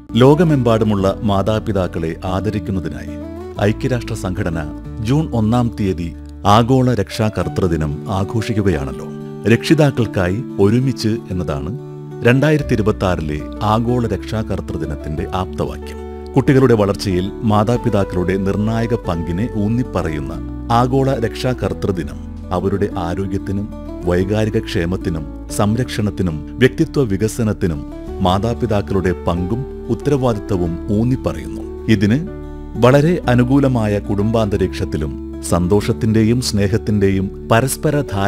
ലോകമെമ്പാടുമുള്ള മാതാപിതാക്കളെ ആദരിക്കുന്നതിനായി ഐക്യരാഷ്ട്ര സംഘടന ജൂൺ 1-ാം തീയതി ആഗോള രക്ഷാകർതൃദിനം ആഘോഷിക്കുകയാണല്ലോ. രക്ഷിതാക്കൾക്കായി ഒരുമിച്ച് എന്നതാണ് 2026 ആഗോള രക്ഷാകർതൃദിനത്തിന്റെ ആപ്തവാക്യം. കുട്ടികളുടെ വളർച്ചയിൽ മാതാപിതാക്കളുടെ നിർണായക പങ്കിനെ ഊന്നിപ്പറയുന്ന ആഗോള രക്ഷാകർതൃദിനം അവരുടെ ആരോഗ്യത്തിനും വൈകാരിക ക്ഷേമത്തിനും സംരക്ഷണത്തിനും വ്യക്തിത്വ വികസനത്തിനും മാതാപിതാക്കളുടെ പങ്കും ഉത്തരവാദിത്തവും ഊന്നിപ്പറയുന്നു. ഇതിന് വളരെ അനുകൂലമായ കുടുംബാന്തരീക്ഷത്തിലും സന്തോഷത്തിന്റെയും സ്നേഹത്തിന്റെയും പരസ്പര